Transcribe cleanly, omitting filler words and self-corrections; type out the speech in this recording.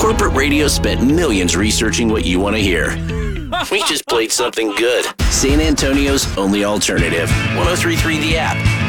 Corporate radio spent millions researching what you want to hear. We just played something good. San Antonio's only alternative. 103.3 The App.